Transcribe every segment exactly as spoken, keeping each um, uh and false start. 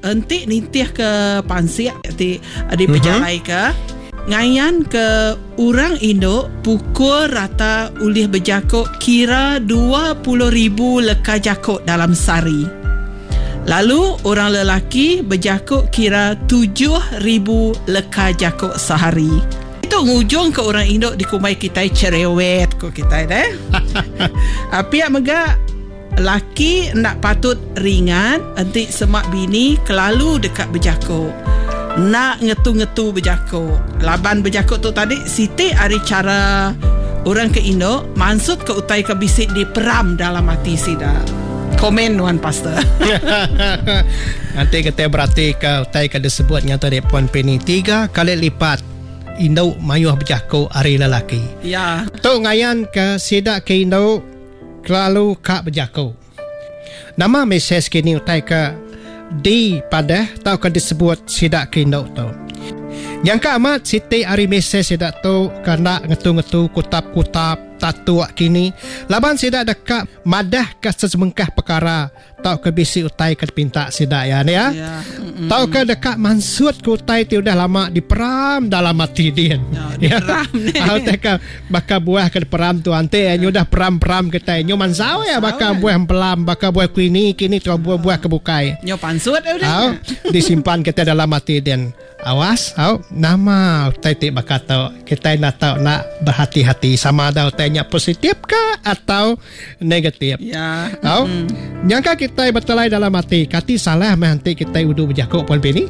Entik nitih ke Pansiak Entik Adik berjalan ke Ngayan ke orang Indo pukul rata ulih berjakut kira dua puluh ribu leka jakut dalam sehari. Lalu orang lelaki berjakut kira tujuh ribu leka jakut sehari. Itu ngujung ke orang Indo di kumai kita cerewet ko kita deh. Api mega laki nak patut ringan entik semak bini kelalu dekat berjakut. Nak ngetu-ngetu berjakut. Laban berjakut tu tadi Siti hari cara orang ke Indo maksud ke utai ke bisik di peram dalam hati sida. Komen Wan Pastor. Nanti kita berarti ke utai ke disebut nyata di Puan Penny tiga kali lipat Indo mayuh berjakut hari lelaki. Ya. Tu ngayan ke sida ke Indo kelalu kak berjakut. Nama mesej kini utai ke di pada tau kan disebut sidak kindo tu. Yang ke amat Siti hari mesej sidak tu kena ngetu-ngetu kutap-kutap tatu kini. Laban sidak dekat madah ke sesemengkah perkara tau ke bisi utai ke pinta sidak ya ni ya. ya. Mm-mm. Tau ke dekat mansud ke utai ti udah lama diperam dalam hati dia. Ya, diperam ni. Tau ke bakal buah ke peram tu ante ya. Udah peram-peram kita nyo mansau ya bakal buah pelam bakal buah kini kini tu buah-buah kebukai. Nyo pansud udah. Tau disimpan kita dalam hati dia. Awas, tau nama utai ti bakal tau kita nak tahu nak berhati-hati sama ada utainya positif ke atau negatif. Ya. Tau mm. Nyangka kita bertelai dalam hati kati salah meh kita udu berjakuk Puan Penny.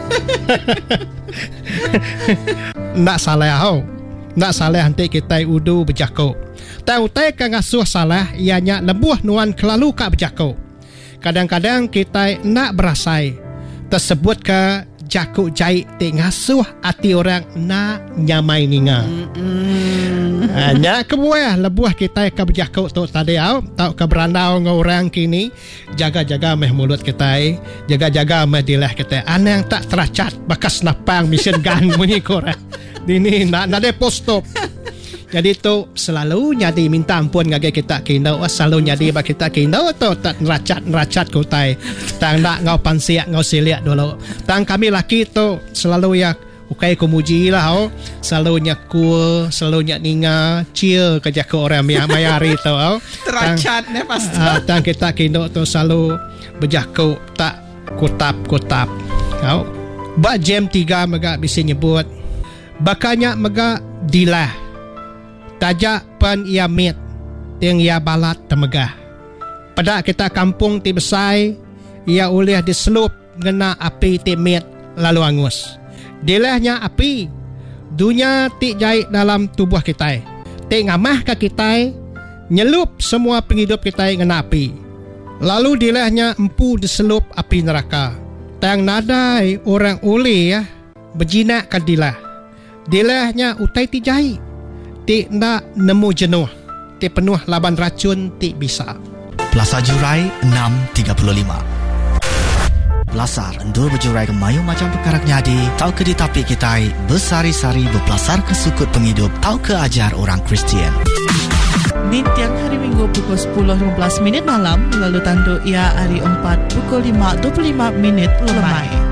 Nak salah tau. Nak salah nanti kita udu berjakuk. Tahu utai ke ngasuh salah ianya lebuh nuan kelalu kak berjakuk. Kadang-kadang kita nak berasai tersebut ke jakuk jahit te ngasuh hati orang nak nyamai ninga. Mm-hmm. Hanya kebuah lebuah kita ke berjakuk tu tadi au tau ke berandau dengan orang kini jaga-jaga meh mulut kita, jaga-jaga meh dilah kita. Anang tak teracat bakas napang mission gun bunyi korang. Ini nak nak de post-op. Jadi tu selalu nyadi minta ampun ngage kita kino selalu nyadi ba kita kino tu tak neracat-neracat kutai tang nak ngau pansiak ngau siliak dulu tang kami laki tu selalu ya ukai kumuji lah oh selalu nyakul selalu nyak ninga chill kerja ke orang mayari tu oh teracat ne pasti uh, tang kita kino tu selalu berjaku tak kutap-kutap oh ba jam tiga mega bisa nyebut bakanya mega dilah tajak pan ia mit yang ia balat temegah. Pada kita kampung ti besai ia ulih diselup ngena api ti mit lalu angus. Dilahnya api dunia ti jahit dalam tubuh kita. Ti ngamah ke kita nyelup semua penghidup kita ngena api. Lalu dilahnya empu diselup api neraka. Tang nadai orang ulih ya berjinak ke dilah. Dilahnya utai ti jahit. Ti nak nemu jenuh. Ti penuh laban racun ti bisa. Pelasar Jurai enam tiga puluh lima. Pelasar endur berjurai ke mayu macam perkara nyadi. Tau ke ditapi kita bersari-sari berpelasar ke sukut penghidup. Tau ke ajar orang Kristian. Ni tiang hari Minggu pukul sepuluh lima belas minit malam. Lalu tandu ia hari empat pukul lima dua puluh lima minit lemai.